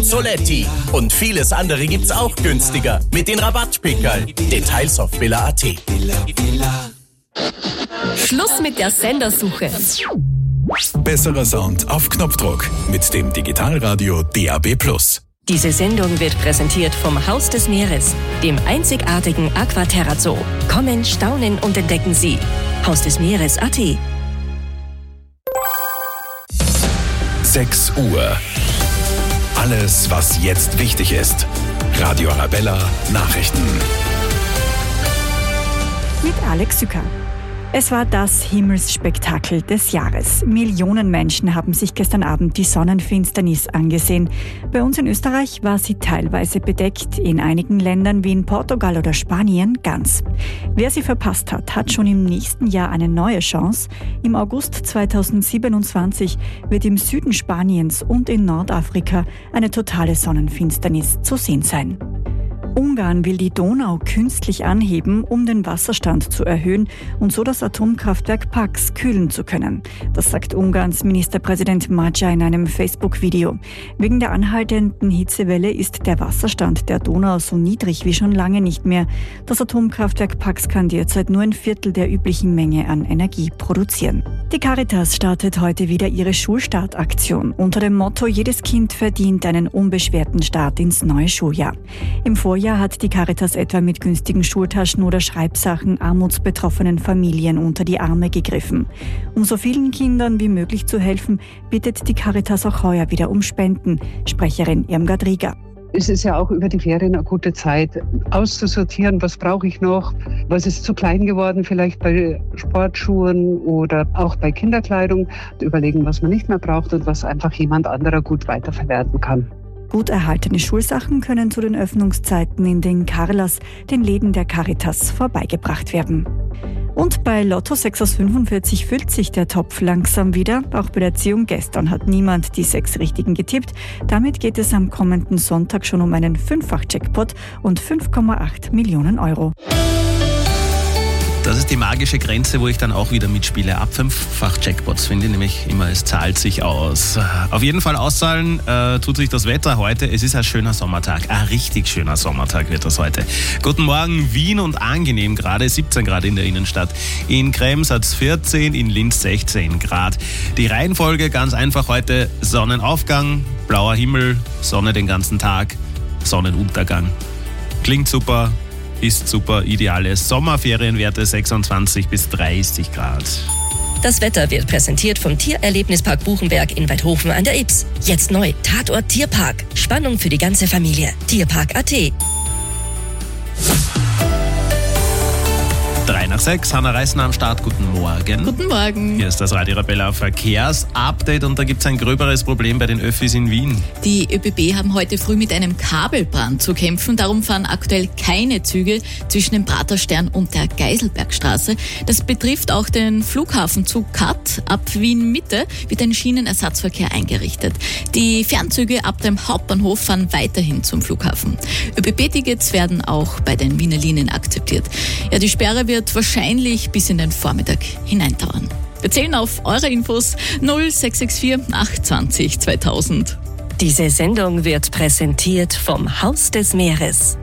und Soletti. Und vieles andere gibt's auch günstiger mit den Rabattpickerl. Details auf villa.at. Schluss mit der Sendersuche. Besserer Sound auf Knopfdruck mit dem Digitalradio DAB+. Diese Sendung wird präsentiert vom Haus des Meeres, dem einzigartigen Aquaterra Zoo. Kommen, staunen und entdecken Sie. Haus des Meeres.at. 6 Uhr. Alles, was jetzt wichtig ist. Radio Arabella Nachrichten. Mit Alex Sücker. Es war das Himmelsspektakel des Jahres. Millionen Menschen haben sich gestern Abend die Sonnenfinsternis angesehen. Bei uns in Österreich war sie teilweise bedeckt, in einigen Ländern wie in Portugal oder Spanien ganz. Wer sie verpasst hat, hat schon im nächsten Jahr eine neue Chance. Im August 2027 wird im Süden Spaniens und in Nordafrika eine totale Sonnenfinsternis zu sehen sein. Ungarn will die Donau künstlich anheben, um den Wasserstand zu erhöhen und so das Atomkraftwerk Paks kühlen zu können. Das sagt Ungarns Ministerpräsident Magyar in einem Facebook-Video. Wegen der anhaltenden Hitzewelle ist der Wasserstand der Donau so niedrig wie schon lange nicht mehr. Das Atomkraftwerk Paks kann derzeit nur 1/4 der üblichen Menge an Energie produzieren. Die Caritas startet heute wieder ihre Schulstartaktion unter dem Motto „Jedes Kind verdient einen unbeschwerten Start ins neue Schuljahr“. Im Vorjahr hat die Caritas etwa mit günstigen Schultaschen oder Schreibsachen armutsbetroffenen Familien unter die Arme gegriffen. Um so vielen Kindern wie möglich zu helfen, bittet die Caritas auch heuer wieder um Spenden. Sprecherin Irmgard Rieger. Es ist ja auch über die Ferien eine gute Zeit, auszusortieren, was brauche ich noch, was ist zu klein geworden, vielleicht bei Sportschuhen oder auch bei Kinderkleidung. Überlegen, was man nicht mehr braucht und was einfach jemand anderer gut weiterverwerten kann. Gut erhaltene Schulsachen können zu den Öffnungszeiten in den Carlas, den Läden der Caritas, vorbeigebracht werden. Und bei Lotto 6 aus 45 füllt sich der Topf langsam wieder. Auch bei der Ziehung gestern hat niemand die 6 Richtigen getippt. Damit geht es am kommenden Sonntag schon um einen 5-fach-Jackpot und 5,8 Millionen Euro. Das ist die magische Grenze, wo ich dann auch wieder mitspiele. Ab 5-fach Jackpots finde ich nämlich immer, es zahlt sich aus. Auf jeden Fall auszahlen tut sich das Wetter heute. Es ist ein schöner Sommertag. Ein richtig schöner Sommertag wird das heute. Guten Morgen, Wien und angenehm gerade, 17 Grad in der Innenstadt. In Krems hat es 14, in Linz 16 Grad. Die Reihenfolge ganz einfach heute: Sonnenaufgang, blauer Himmel, Sonne den ganzen Tag, Sonnenuntergang. Klingt super. Ist super, ideale Sommerferienwerte 26 bis 30 Grad. Das Wetter wird präsentiert vom Tiererlebnispark Buchenberg in Weidhofen an der Ybbs. Jetzt neu, Tatort Tierpark. Spannung für die ganze Familie. Tierpark.at. 3 nach 6, Hanna Reisner am Start, guten Morgen. Guten Morgen. Hier ist das Radio Arabella Verkehrsupdate und da gibt es ein gröberes Problem bei den Öffis in Wien. Die ÖBB haben heute früh mit einem Kabelbrand zu kämpfen. Darum fahren aktuell keine Züge zwischen dem Praterstern und der Geiselbergstraße. Das betrifft auch den Flughafenzug Kat. Ab Wien Mitte wird ein Schienenersatzverkehr eingerichtet. Die Fernzüge ab dem Hauptbahnhof fahren weiterhin zum Flughafen. ÖBB-Tickets werden auch bei den Wiener Linien akzeptiert. Ja, die Sperre wird wahrscheinlich bis in den Vormittag hineindauern. Wir zählen auf eure Infos 0664 820 2000. Diese Sendung wird präsentiert vom Haus des Meeres.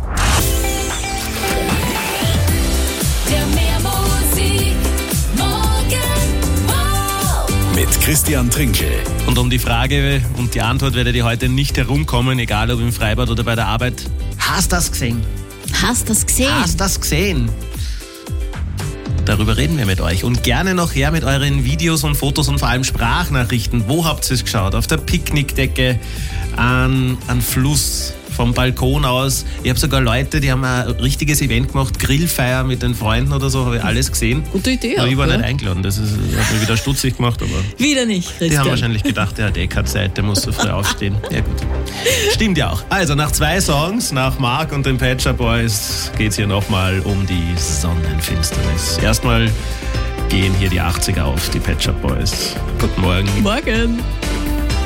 Mit Christian Trinkel. Und um die Frage und die Antwort werdet ihr heute nicht herumkommen, egal ob im Freibad oder bei der Arbeit. Hast du das gesehen? Hast du das gesehen? Hast du das gesehen? Darüber reden wir mit euch und gerne noch her mit euren Videos und Fotos und vor allem Sprachnachrichten. Wo habt ihr es geschaut? Auf der Picknickdecke, an Fluss, vom Balkon aus. Ich habe sogar Leute, die haben ein richtiges Event gemacht, Grillfeier mit den Freunden oder so, habe ich alles gesehen. Gute Idee. Aber auch, ich war ja? nicht eingeladen, das hat mich wieder stutzig gemacht. Aber wieder nicht, Christian. Die haben wahrscheinlich gedacht, der hat eh keine Zeit, der muss so früh aufstehen. Ja gut. Stimmt ja auch. Also nach 2 Songs, nach Mark und den Pet Shop Boys, geht es hier nochmal um die Sonnenfinsternis. Erstmal gehen hier die 80er auf, die Pet Shop Boys. Guten Morgen. Morgen.